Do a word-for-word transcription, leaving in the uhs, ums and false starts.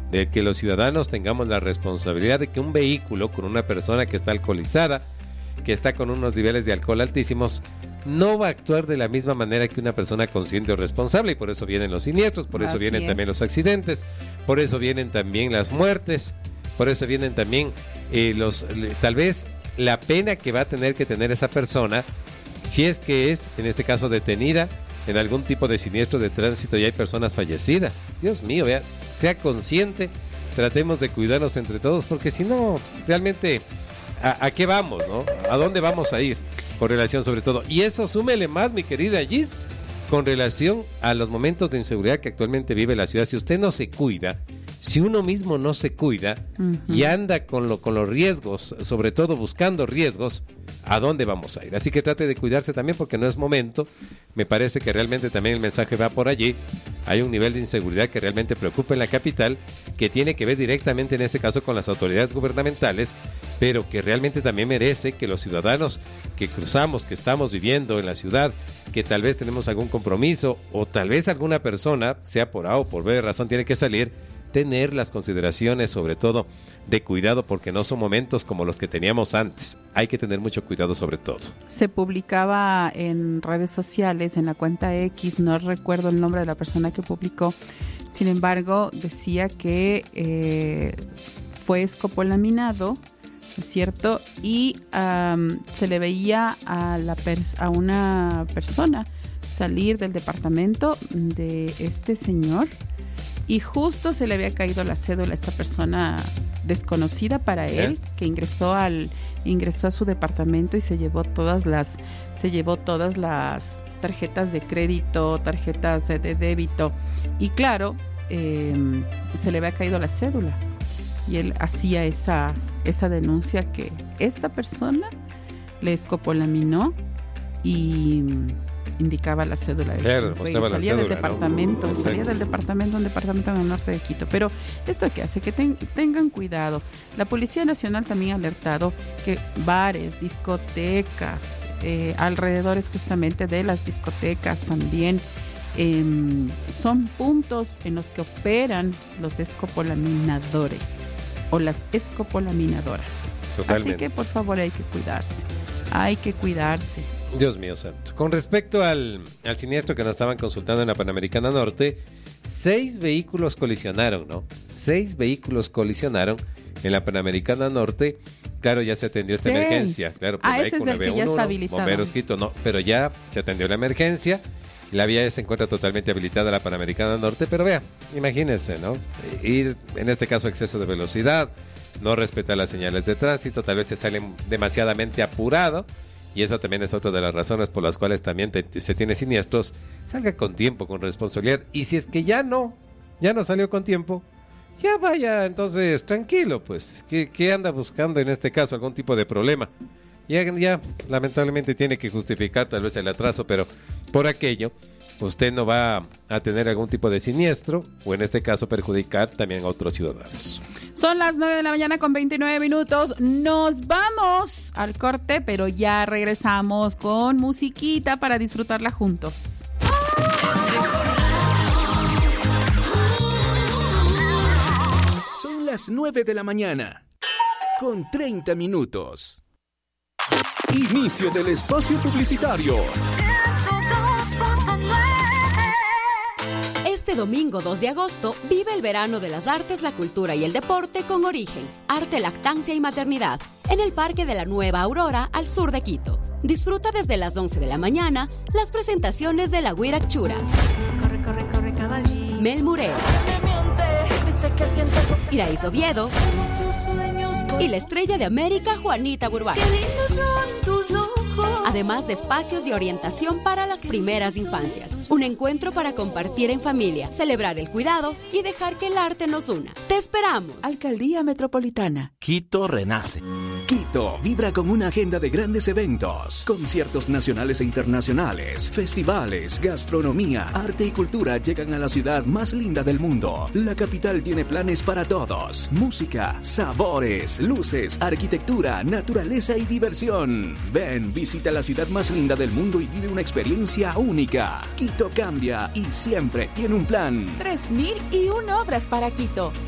de que los ciudadanos tengamos la responsabilidad de que un vehículo con una persona que está alcoholizada, que está con unos niveles de alcohol altísimos, no va a actuar de la misma manera que una persona consciente o responsable, y por eso vienen los siniestros, por eso Así vienen es. también los accidentes, por eso vienen también las muertes, por eso vienen también eh, los le, tal vez la pena que va a tener que tener esa persona si es que es, en este caso, detenida en algún tipo de siniestro de tránsito y hay personas fallecidas. Dios mío, vea, sea consciente, tratemos de cuidarnos entre todos, porque si no, realmente, ¿a, a qué vamos, no? ¿A dónde vamos a ir? Con relación sobre todo. Y eso súmele más, mi querida Gis, con relación a los momentos de inseguridad que actualmente vive la ciudad. Si usted no se cuida, si uno mismo no se cuida uh-huh. y anda con, lo, con los riesgos, sobre todo buscando riesgos, ¿a dónde vamos a ir? Así que trate de cuidarse también, porque no es momento. Me parece que realmente también el mensaje va por allí. Hay un nivel de inseguridad que realmente preocupa en la capital, que tiene que ver directamente en este caso con las autoridades gubernamentales, pero que realmente también merece que los ciudadanos que cruzamos, que estamos viviendo en la ciudad, que tal vez tenemos algún compromiso o tal vez alguna persona, sea por A o por B razón, tiene que salir, tener las consideraciones sobre todo de cuidado, porque no son momentos como los que teníamos antes. Hay que tener mucho cuidado sobre todo. Se publicaba en redes sociales, en la cuenta X, no recuerdo el nombre de la persona que publicó, sin embargo decía que eh, fue escopolaminado, ¿no es cierto? Y um, se le veía a, la pers- a una persona salir del departamento de este señor, y justo se le había caído la cédula a esta persona desconocida para él, ¿eh? que ingresó al ingresó a su departamento y se llevó todas las se llevó todas las tarjetas de crédito, tarjetas de, de débito, y claro, eh, se le había caído la cédula, y él hacía esa esa denuncia que esta persona le escopolaminó y indicaba la cédula del claro, y salía salía cédula, del departamento, ¿no? salía del departamento, un departamento en el norte de Quito. Pero esto que hace que ten, tengan cuidado. La Policía Nacional también ha alertado que bares, discotecas, eh, alrededores justamente de las discotecas también eh, son puntos en los que operan los escopolaminadores o las escopolaminadoras. Totalmente. Así que por favor hay que cuidarse, hay que cuidarse. Dios mío santo. Con respecto al, al siniestro que nos estaban consultando en la Panamericana Norte, seis vehículos colisionaron, ¿no? Seis vehículos colisionaron en la Panamericana Norte. Claro, ya se atendió esta Seis. emergencia. Claro, Ah, ese es el que ya está habilitado. Bomberos Quito, no, pero ya se atendió la emergencia. La vía ya se encuentra totalmente habilitada, la Panamericana Norte, pero vea, imagínense, ¿no? Ir, en este caso, exceso de velocidad, no respetar las señales de tránsito, tal vez se salen demasiadamente apurado. Y esa también es otra de las razones por las cuales también te, se tiene siniestros. Salga con tiempo, con responsabilidad. Y si es que ya no, ya no salió con tiempo, ya vaya entonces tranquilo, pues. ¿Qué, qué anda buscando en este caso? ¿Algún tipo de problema? Ya, ya lamentablemente tiene que justificar tal vez el atraso, pero por aquello usted no va a tener algún tipo de siniestro o en este caso perjudicar también a otros ciudadanos. Son las nueve de la mañana con veintinueve minutos. Nos vamos al corte, pero ya regresamos con musiquita para disfrutarla juntos. Son las nueve de la mañana con treinta minutos. Inicio del espacio publicitario. Este domingo dos de agosto vive el verano de las artes, la cultura y el deporte con Origen, Arte, Lactancia y Maternidad, en el Parque de la Nueva Aurora al sur de Quito. Disfruta desde las once de la mañana las presentaciones de La Huirachura, Corre, corre, corre, caballito. Mel Mureo, Iraíz Oviedo y la estrella de América, Juanita Burbán. Qué lindos son tus ojos. Además de espacios de orientación para las primeras infancias. Un encuentro para compartir en familia, celebrar el cuidado y dejar que el arte nos una. ¡Te esperamos! Alcaldía Metropolitana. Quito renace. Quito vibra con una agenda de grandes eventos, conciertos nacionales e internacionales, festivales, gastronomía, arte y cultura llegan a la ciudad más linda del mundo. La capital tiene planes para todos: música, sabores, luces, arquitectura, naturaleza y diversión. Ven, visita la ciudad más linda del mundo y vive una experiencia única. Quito cambia y siempre tiene un plan. tres mil y una obras para Quito.